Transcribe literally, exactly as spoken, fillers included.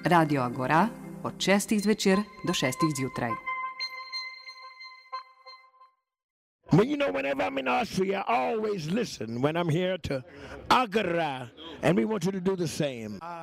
Radio Agora od šestih zvečer do šestih zjutraj. But you know, whenever I'm in Austria, I always listen when I'm here to Agora, and we want you to do the same.